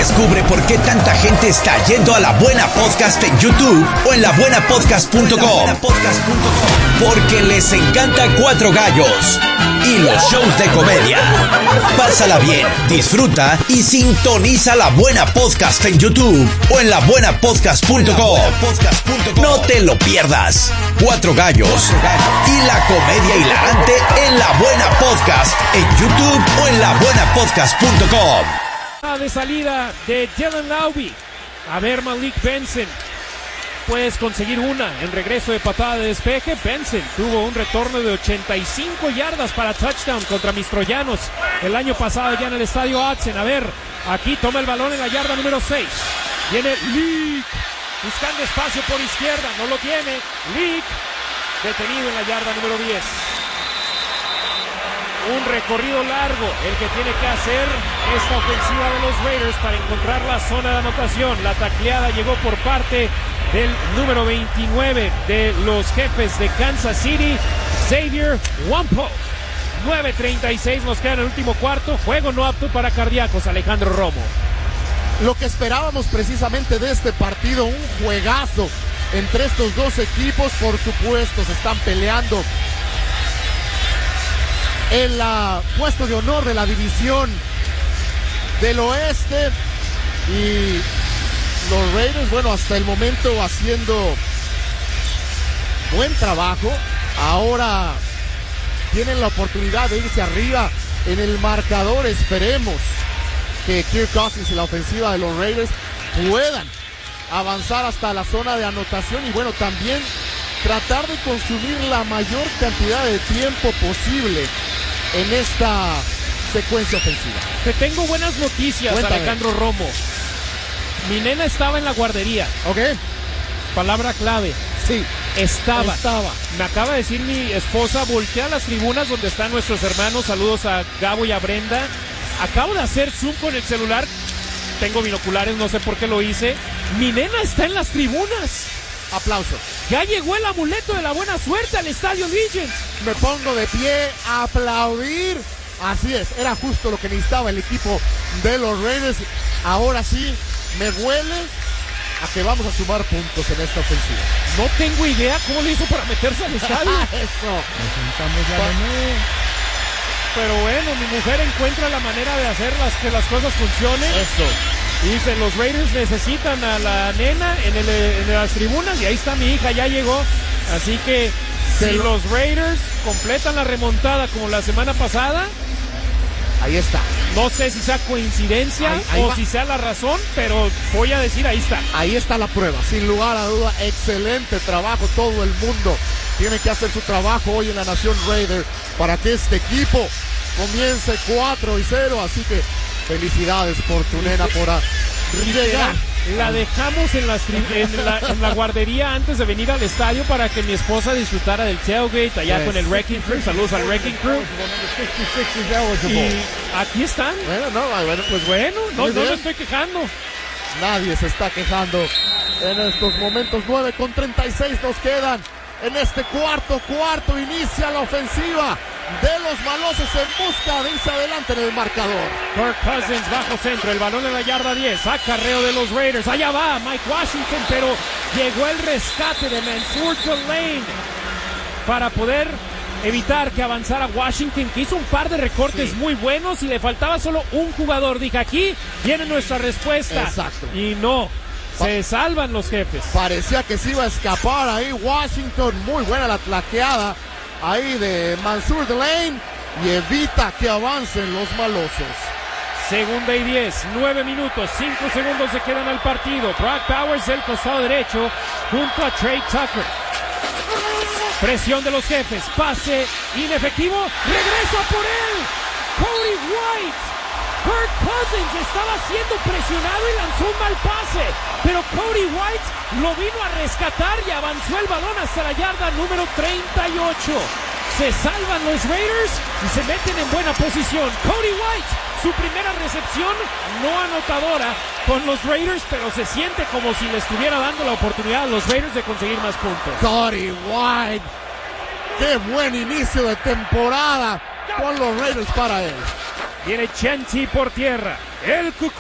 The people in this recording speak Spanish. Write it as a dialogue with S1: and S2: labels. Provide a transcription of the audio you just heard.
S1: Descubre por qué tanta gente está yendo a La Buena Podcast en YouTube o en labuenapodcast.com. Porque les encanta Cuatro Gallos y los shows de comedia. Pásala bien, disfruta y sintoniza La Buena Podcast en YouTube o en labuenapodcast.com. No te lo pierdas. Cuatro Gallos y la comedia hilarante en La Buena Podcast en YouTube o en labuenapodcast.com.
S2: De salida de Dylan Laube. A ver, Malik Benson. Puedes conseguir una en regreso de patada de despeje. Benson tuvo un retorno de 85 yardas para touchdown contra mis troyanos el año pasado ya en el estadio Hudson. A ver, aquí toma el balón en la yarda número 6. Viene Leak buscando espacio por izquierda. No lo tiene. Leak detenido en la yarda número 10. Un recorrido largo el que tiene que hacer esta ofensiva de los Raiders para encontrar la zona de anotación. La tacleada llegó por parte del número 29 de los Jefes de Kansas City, Xavier Wampo. 9:36 nos queda en el último cuarto. Juego no apto para cardíacos, Alejandro Romo.
S3: Lo que esperábamos precisamente de este partido, un juegazo entre estos dos equipos. Por supuesto, se están peleando en la puesto de honor de la división del oeste, y los Raiders, bueno, hasta el momento haciendo buen trabajo. Ahora tienen la oportunidad de irse arriba en el marcador. Esperemos que Kirk Cousins y la ofensiva de los Raiders puedan avanzar hasta la zona de anotación y, bueno, también tratar de consumir la mayor cantidad de tiempo posible en esta secuencia ofensiva. Te
S2: tengo buenas noticias. Cuéntame. Alejandro Romo. Mi nena estaba en la guardería.
S3: Ok.
S2: Palabra clave.
S3: Sí.
S2: Estaba. Me acaba de decir mi esposa, voltea a las tribunas donde están nuestros hermanos. Saludos a Gabo y a Brenda. Acabo de hacer zoom con el celular. Tengo binoculares, no sé por qué lo hice. Mi nena está en las tribunas.
S3: Aplauso.
S2: Ya llegó el amuleto de la buena suerte al estadio Legends.
S3: Me pongo de pie a aplaudir. Así es, era justo lo que necesitaba el equipo de los Raiders. Ahora sí, me huele a que vamos a sumar puntos en esta ofensiva.
S2: No tengo idea cómo le hizo para meterse al estadio.
S3: Eso.
S2: Pero bueno, mi mujer encuentra la manera de hacer que las cosas funcionen.
S3: Eso.
S2: Dice, los Raiders necesitan a la nena en las tribunas, y ahí está mi hija, ya llegó. Así que si los Raiders completan la remontada como la semana pasada,
S3: ahí está.
S2: No sé si sea coincidencia o si sea la razón, pero voy a decir, ahí está.
S3: Ahí está la prueba, sin lugar a duda. Excelente trabajo. Todo el mundo tiene que hacer su trabajo hoy en la Nación Raider para que este equipo comience 4-0. Así que felicidades por tu nena por llegar.
S2: La dejamos en la guardería antes de venir al estadio para que mi esposa disfrutara del tailgate allá con el Wrecking Crew. Saludos al Wrecking Crew. Y aquí están.
S3: Pues
S2: no me estoy quejando.
S3: Nadie se está quejando en estos momentos. 9:36 nos quedan en este cuarto. Inicia la ofensiva de los malosos en busca de irse adelante en el marcador.
S2: Kirk Cousins bajo centro, el balón en la yarda 10, acarreo de los Raiders, allá va Mike Washington, pero llegó el rescate de Mansour Lane para poder evitar que avanzara Washington, que hizo un par de recortes muy buenos y le faltaba solo un jugador. Dije, aquí viene nuestra respuesta.
S3: Exacto.
S2: Y no, se salvan los Jefes.
S3: Parecía que se iba a escapar ahí Washington. Muy buena la tlaqueada ahí de Mansour Lane y evita que avancen los malosos.
S2: Segunda y 10, 9 minutos, 5 segundos se quedan al partido. Brock Bowers del costado derecho junto a Trey Tucker. Presión de los Jefes, pase inefectivo, regresa por él Cody White. Kirk Cousins estaba siendo presionado y lanzó un mal pase, pero Cody White lo vino a rescatar y avanzó el balón hasta la yarda número 38. Se salvan los Raiders y se meten en buena posición. Cody White, su primera recepción no anotadora con los Raiders, pero se siente como si le estuviera dando la oportunidad a los Raiders de conseguir más puntos.
S3: Cody White, qué buen inicio de temporada con los Raiders para él.
S2: Viene Chenti por tierra. El